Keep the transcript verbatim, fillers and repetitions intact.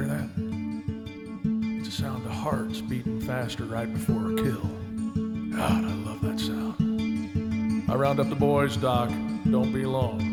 hear that? It's a sound of hearts beating faster right before a kill. God, I love that sound. I round up the boys, Doc. Don't be long.